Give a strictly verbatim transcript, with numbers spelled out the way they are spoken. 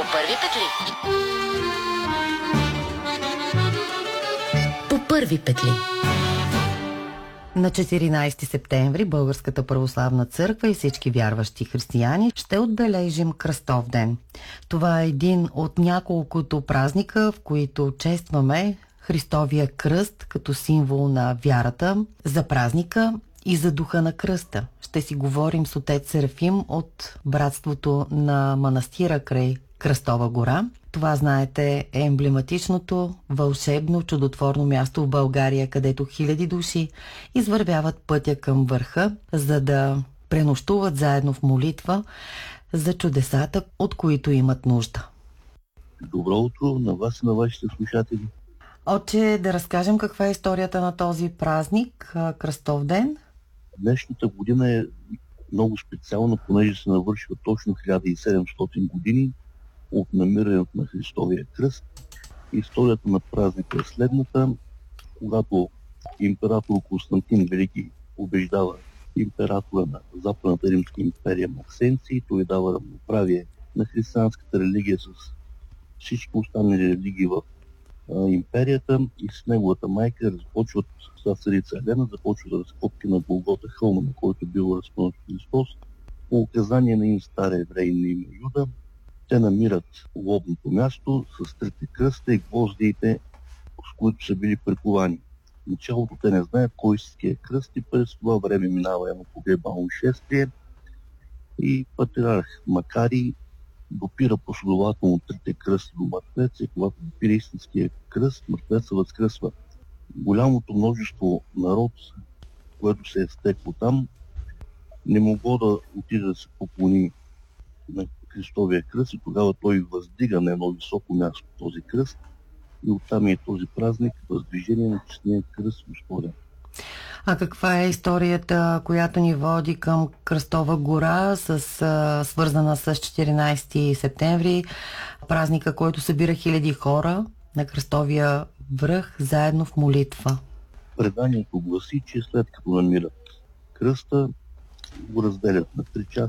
По първи петли. По първи петли. На четиринайсети септември Българската православна църква и всички вярващи християни ще отбележим Кръстов ден. Това е един от няколкото празника, в които честваме Христовия кръст като символ на вярата, за празника и за духа на кръста. Ще си говорим с отец Серафим от братството на манастира край Кръстова гора. Това, знаете, е емблематичното, вълшебно, чудотворно място в България, където хиляди души извървяват пътя към върха, за да пренощуват заедно в молитва за чудесата, от които имат нужда. Добро утро на вас и на вашите слушатели. Отче, да разкажем каква е историята на този празник, Кръстов ден? Днешната година е много специална, понеже се навършва точно хиляда и седемстотин години от намирането на Христовия кръст. Историята на празника е следната. Когато император Константин Велики убеждава императора на Западната римска империя Максенций, той дава равноправие на християнската религия с всички останали религии в а, империята, и с неговата майка започват, с царица Елена, започват разкопки на Голгота, хълма, на който бил разпънат Христос, по указание на един стар еврей на име Юда. Те намират лобното място с трите кръста и гвоздиите, с които са били приковани. В началото те не знаят кой е кръст и през това време минава едно погребално шествие и патриарх Макарий допира последователно трите кръста до мъртвеца, и когато допира истинския кръст, мъртвеца възкръсва. Голямото множество народ, което се е стекло там, не могло да отиде да се поклони на Христовия кръст, и тогава той въздига на едно високо място този кръст, и оттам е този празник, въздвижение на честния кръст Господен. А каква е историята, която ни води към Кръстова гора, с, а, свързана с четиринайсети септември, празника, който събира хиляди хора на Кръстовия връх заедно в молитва? Преданието гласи, че след като намират кръста, го разделят на три части.